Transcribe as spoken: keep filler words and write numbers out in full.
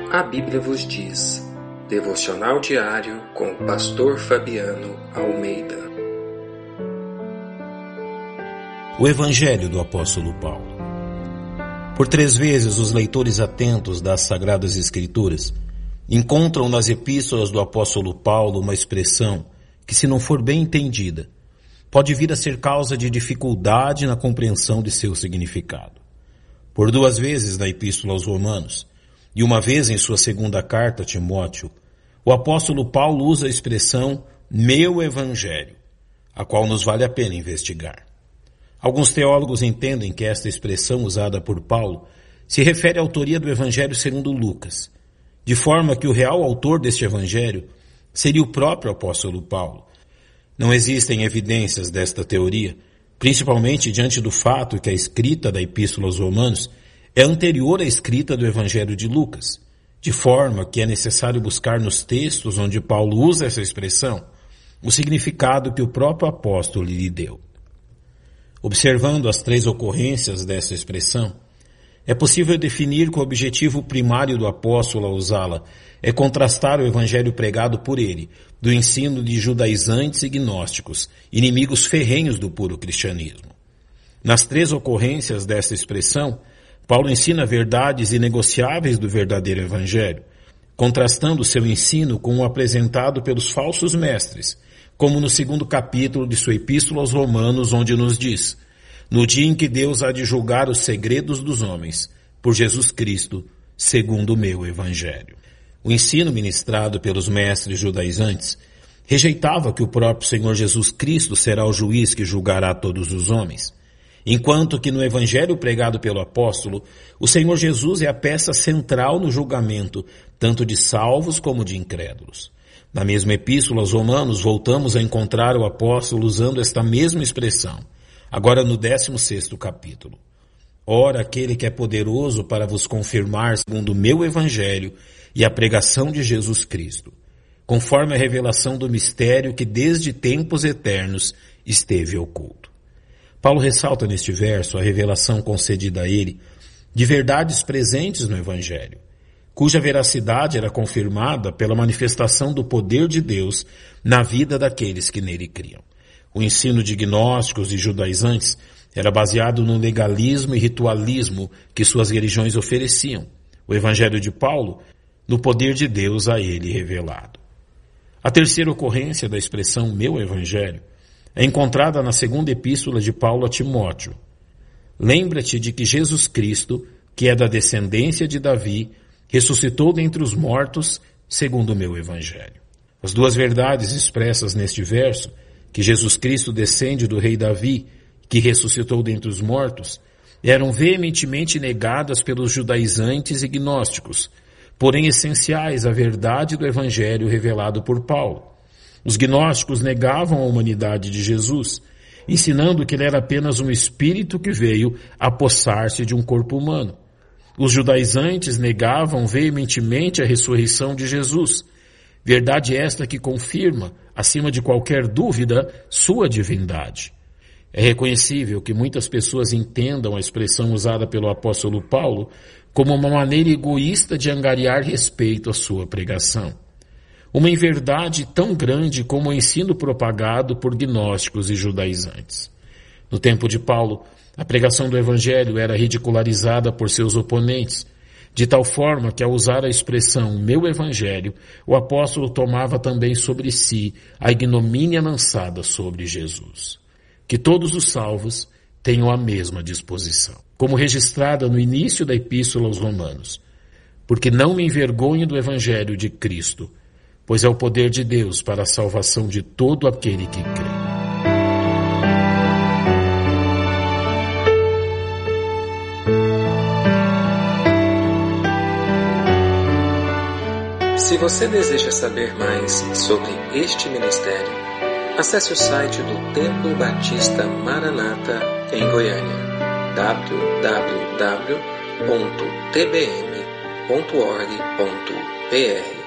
A Bíblia vos diz. Devocional diário com o pastor Fabiano Almeida. O Evangelho do Apóstolo Paulo. Por três vezes os leitores atentos das Sagradas Escrituras encontram nas epístolas do apóstolo Paulo uma expressão que, se não for bem entendida, pode vir a ser causa de dificuldade na compreensão de seu significado. Por duas vezes na epístola aos Romanos e uma vez em sua segunda carta a Timóteo, o apóstolo Paulo usa a expressão meu evangelho, a qual nos vale a pena investigar. Alguns teólogos entendem que esta expressão usada por Paulo se refere à autoria do evangelho segundo Lucas, de forma que o real autor deste evangelho seria o próprio apóstolo Paulo. Não existem evidências desta teoria, principalmente diante do fato que a escrita da Epístola aos Romanos é anterior à escrita do Evangelho de Lucas, de forma que é necessário buscar nos textos onde Paulo usa essa expressão o significado que o próprio apóstolo lhe deu. Observando as três ocorrências dessa expressão, é possível definir que o objetivo primário do apóstolo ao usá-la é contrastar o evangelho pregado por ele, do ensino de judaizantes e gnósticos, inimigos ferrenhos do puro cristianismo. Nas três ocorrências dessa expressão, Paulo ensina verdades inegociáveis do verdadeiro evangelho, contrastando seu ensino com o apresentado pelos falsos mestres, como no segundo capítulo de sua Epístola aos Romanos, onde nos diz: no dia em que Deus há de julgar os segredos dos homens, por Jesus Cristo, segundo o meu evangelho. O ensino ministrado pelos mestres judaizantes rejeitava que o próprio Senhor Jesus Cristo será o juiz que julgará todos os homens, enquanto que no evangelho pregado pelo apóstolo, o Senhor Jesus é a peça central no julgamento, tanto de salvos como de incrédulos. Na mesma epístola aos Romanos, voltamos a encontrar o apóstolo usando esta mesma expressão, agora no décimo sexto capítulo. Ora, aquele que é poderoso para vos confirmar segundo o meu evangelho e a pregação de Jesus Cristo, conforme a revelação do mistério que desde tempos eternos esteve oculto. Paulo ressalta neste verso a revelação concedida a ele de verdades presentes no evangelho, cuja veracidade era confirmada pela manifestação do poder de Deus na vida daqueles que nele criam. O ensino de gnósticos e judaizantes era baseado no legalismo e ritualismo que suas religiões ofereciam. O evangelho de Paulo, no poder de Deus a ele revelado. A terceira ocorrência da expressão meu evangelho é encontrada na segunda epístola de Paulo a Timóteo. Lembra-te de que Jesus Cristo, que é da descendência de Davi, ressuscitou dentre os mortos segundo o meu evangelho. As duas verdades expressas neste verso, que Jesus Cristo descende do rei Davi, que ressuscitou dentre os mortos, eram veementemente negadas pelos judaizantes e gnósticos, porém essenciais à verdade do evangelho revelado por Paulo. Os gnósticos negavam a humanidade de Jesus, ensinando que ele era apenas um espírito que veio apossar-se de um corpo humano. Os judaizantes negavam veementemente a ressurreição de Jesus, verdade esta que confirma, acima de qualquer dúvida, sua divindade. É reconhecível que muitas pessoas entendam a expressão usada pelo apóstolo Paulo como uma maneira egoísta de angariar respeito à sua pregação. Uma inverdade tão grande como o ensino propagado por gnósticos e judaizantes. No tempo de Paulo, a pregação do evangelho era ridicularizada por seus oponentes, de tal forma que ao usar a expressão meu evangelho, o apóstolo tomava também sobre si a ignomínia lançada sobre Jesus. Que todos os salvos tenham a mesma disposição, como registrada no início da epístola aos Romanos. Porque não me envergonho do evangelho de Cristo, pois é o poder de Deus para a salvação de todo aquele que crê. Se você deseja saber mais sobre este ministério, acesse o site do Templo Batista Maranata em Goiânia, w w w ponto t b m ponto org ponto b r.